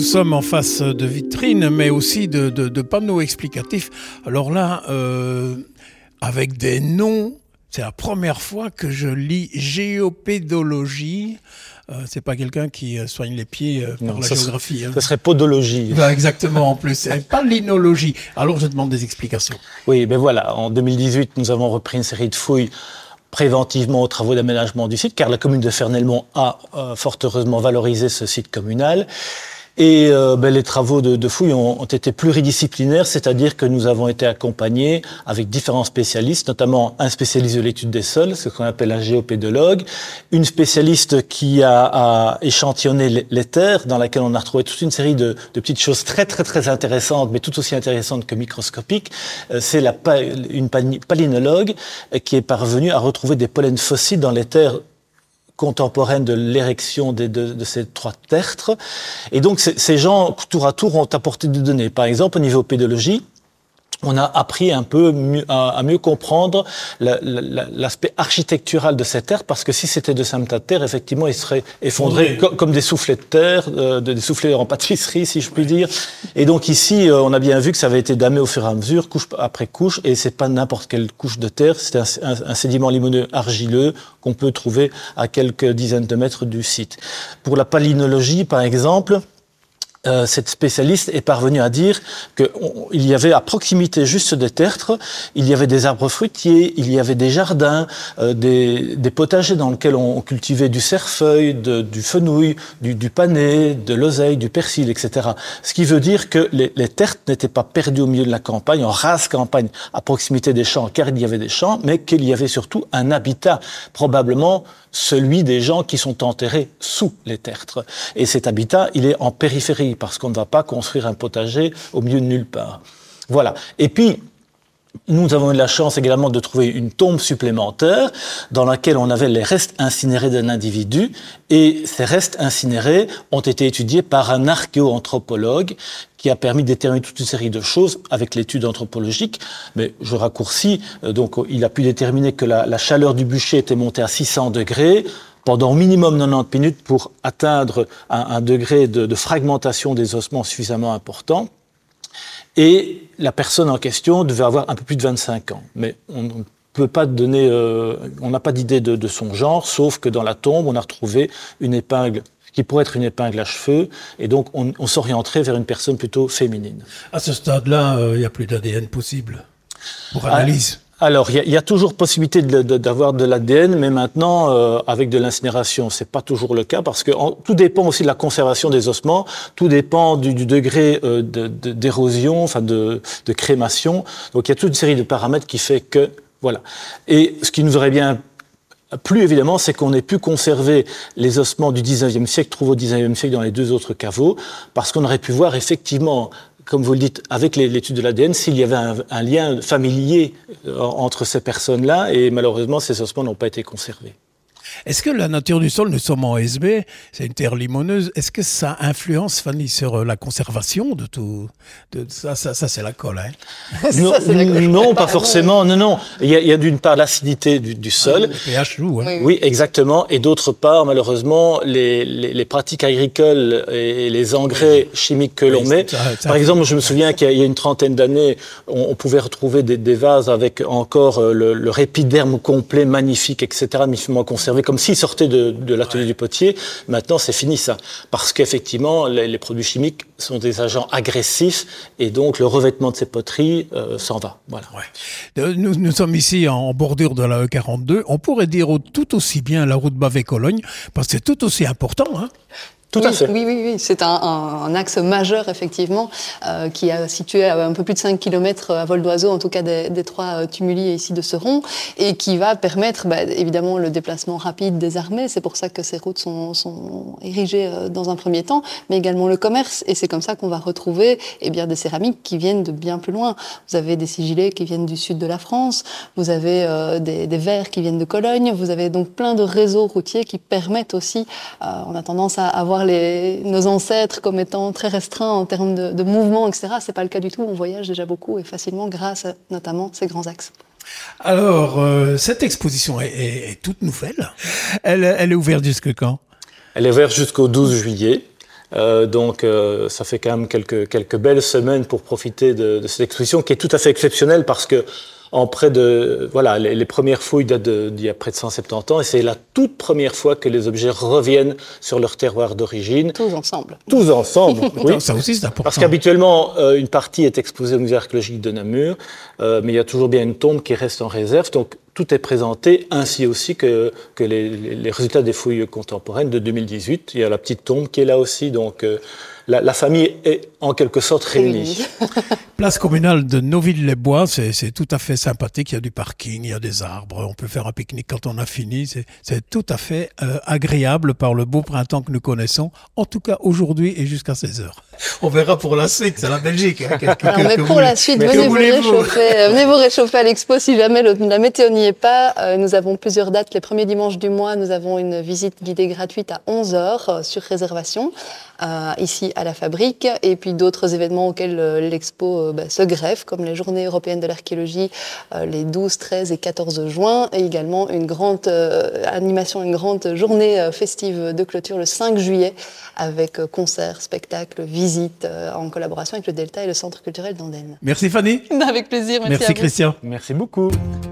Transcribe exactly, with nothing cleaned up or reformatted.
Nous sommes en face de vitrines, mais aussi de, de, de panneaux explicatifs. Alors là, euh, avec des noms, c'est la première fois que je lis géopédologie. Euh, c'est pas quelqu'un qui soigne les pieds euh, par non, la ça géographie. Serait, hein. Ça serait podologie. Ben exactement, en plus. C'est pas linologie. Alors je demande des explications. Oui, ben voilà. En deux mille dix-huit, nous avons repris une série de fouilles préventivement aux travaux d'aménagement du site, car la commune de Fernelmont a euh, fort heureusement valorisé ce site communal. Et euh, ben, les travaux de, de fouilles ont, ont été pluridisciplinaires, c'est-à-dire que nous avons été accompagnés avec différents spécialistes, notamment un spécialiste de l'étude des sols, ce qu'on appelle un géopédologue, une spécialiste qui a, a échantillonné les, les terres, dans laquelle on a retrouvé toute une série de, de petites choses très très très intéressantes, mais tout aussi intéressantes que microscopiques. Euh, c'est la, une palynologue qui est parvenue à retrouver des pollens fossiles dans les terres contemporaine de l'érection de, de, de ces trois tertres. Et donc, ces gens, tour à tour, ont apporté des données. Par exemple, au niveau pédologie, on a appris un peu mieux, à, à mieux comprendre la, la, l'aspect architectural de ces terres, parce que si c'était de simples tas de terre, effectivement, ils seraient effondrés oui. co- comme des soufflets de terre, euh, des soufflets en pâtisserie, si je puis dire. Et donc ici, euh, on a bien vu que ça avait été damé au fur et à mesure, couche après couche, et c'est pas n'importe quelle couche de terre, c'est un, un, un sédiment limoneux argileux qu'on peut trouver à quelques dizaines de mètres du site. Pour la palynologie, par exemple, Euh, cette spécialiste est parvenue à dire qu'il y avait à proximité juste des tertres, il y avait des arbres fruitiers, il y avait des jardins, euh, des, des potagers dans lesquels on, on cultivait du cerfeuil, de, du fenouil, du, du panais, de l'oseille, du persil, et cetera. Ce qui veut dire que les, les tertres n'étaient pas perdus au milieu de la campagne, en rase campagne, à proximité des champs, car il y avait des champs, mais qu'il y avait surtout un habitat, probablement celui des gens qui sont enterrés sous les tertres. Et cet habitat, il est en périphérie, parce qu'on ne va pas construire un potager au milieu de nulle part. Voilà. Et puis, nous avons eu la chance également de trouver une tombe supplémentaire dans laquelle on avait les restes incinérés d'un individu, et ces restes incinérés ont été étudiés par un archéoanthropologue qui a permis de déterminer toute une série de choses avec l'étude anthropologique. Mais je raccourcis, donc il a pu déterminer que la, la chaleur du bûcher était montée à six cents degrés, pendant au minimum quatre-vingt-dix minutes pour atteindre un, un degré de, de fragmentation des ossements suffisamment important. Et la personne en question devait avoir un peu plus de vingt-cinq ans. Mais on ne peut pas donner, euh, on n'a pas d'idée de, de son genre, sauf que dans la tombe, on a retrouvé une épingle qui pourrait être une épingle à cheveux, et donc on, on s'orienterait vers une personne plutôt féminine. À ce stade-là, il euh, n'y a plus d'A D N possible pour analyse. Ah, Alors, il y, y a toujours possibilité de, de, d'avoir de l'A D N, mais maintenant, euh, avec de l'incinération, c'est pas toujours le cas, parce que en, tout dépend aussi de la conservation des ossements, tout dépend du, du degré euh, de, de, d'érosion, enfin de, de crémation. Donc, il y a toute une série de paramètres qui fait que, voilà. Et ce qui nous aurait bien plu, évidemment, c'est qu'on ait pu conserver les ossements du dix-neuvième siècle, trouvés au dix-neuvième siècle dans les deux autres caveaux, parce qu'on aurait pu voir effectivement, comme vous le dites, avec l'étude de l'A D N, s'il y avait un, un lien familier entre ces personnes-là, et malheureusement, ces ossements n'ont pas été conservés. Est-ce que la nature du sol, nous sommes en S B, c'est une terre limoneuse, est-ce que ça influence, Fanny, sur la conservation de tout de, ça, ça, ça, c'est la colle, hein. Non, ça, la colle, non pas forcément, non, non. Il y a, il y a d'une part l'acidité du, du sol. Ah, le pH joue, hein. Oui, oui, exactement. Et d'autre part, malheureusement, les, les, les pratiques agricoles et les engrais chimiques que l'on oui, met. Ça, ça Par exemple, je me souviens qu'il y a une trentaine d'années, on, on pouvait retrouver des, des vases avec encore le, le répiderme complet, magnifique, et cetera, magnifiquement conservé, comme s'il sortait de, de l'atelier ouais. du potier. Maintenant, c'est fini ça. Parce qu'effectivement, les, les produits chimiques sont des agents agressifs et donc le revêtement de ces poteries euh, s'en va. Voilà. Ouais. Nous, nous sommes ici en bordure de la E quarante-deux. On pourrait dire tout aussi bien la route Bavay-Cologne, parce que c'est tout aussi important, hein. Tout oui, à fait. Oui, oui, oui. C'est un, un, un axe majeur, effectivement, euh, qui est situé à un peu plus de cinq kilomètres à vol d'oiseau, en tout cas des, des trois tumuli ici de Seron, et qui va permettre, bah, évidemment, le déplacement rapide des armées. C'est pour ça que ces routes sont, sont érigées euh, dans un premier temps, mais également le commerce. Et c'est comme ça qu'on va retrouver eh bien, des céramiques qui viennent de bien plus loin. Vous avez des sigillés qui viennent du sud de la France, vous avez euh, des, des verres qui viennent de Cologne, vous avez donc plein de réseaux routiers qui permettent aussi, euh, on a tendance à avoir Les, nos ancêtres comme étant très restreints en termes de, de mouvement, et cetera. C'est pas le cas du tout. On voyage déjà beaucoup et facilement grâce à notamment ces grands axes. Alors, euh, cette exposition est, est, est toute nouvelle. Elle, elle est ouverte jusque quand ? Elle est ouverte jusqu'au douze juillet. Euh, donc, euh, ça fait quand même quelques, quelques belles semaines pour profiter de, de cette exposition qui est tout à fait exceptionnelle parce que en près de, voilà, les, les premières fouilles datent d'il y a près de cent soixante-dix ans et c'est la toute première fois que les objets reviennent sur leur terroir d'origine. Tous ensemble. Tous ensemble, oui. Ça aussi, c'est important. Parce qu'habituellement, euh, une partie est exposée au musée archéologique de Namur, euh, mais il y a toujours bien une tombe qui reste en réserve. Donc, tout est présenté, ainsi aussi que, que les, les résultats des fouilles contemporaines de deux mille dix-huit. Il y a la petite tombe qui est là aussi, donc euh, la, la famille est en quelque sorte réunie. Place communale de Noville-les-Bois, c'est, c'est tout à fait sympathique. Il y a du parking, il y a des arbres, on peut faire un pique-nique quand on a fini. C'est, c'est tout à fait euh, agréable par le beau printemps que nous connaissons, en tout cas aujourd'hui et jusqu'à seize heures. On verra pour la suite, c'est la Belgique. Hein, que, que, Alors, mais que pour vous, la suite, mais venez vous, voulez-vous réchauffer, euh, venez vous réchauffer à l'expo si jamais le, la météo n'y est pas. Euh, nous avons plusieurs dates. Les premiers dimanches du mois, nous avons une visite guidée gratuite à onze heures euh, sur réservation, euh, ici à la Fabrique. Et puis d'autres événements auxquels euh, l'expo euh, bah, se greffe, comme les Journées européennes de l'archéologie euh, les douze, treize et quatorze juin. Et également une grande euh, animation, une grande journée euh, festive de clôture le cinq juillet avec euh, concerts, spectacles, visites euh, en collaboration avec le Delta et le Centre culturel d'Andenne. Merci Fanny. Avec plaisir, merci, Merci à vous. Christian. Merci beaucoup.